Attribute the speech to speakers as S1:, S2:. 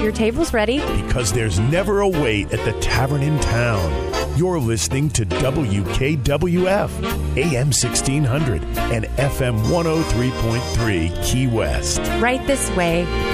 S1: your table's ready.
S2: Because there's never a wait at the tavern in town. You're listening to WKWF, AM 1600 and FM 103.3 Key West.
S1: Right this way.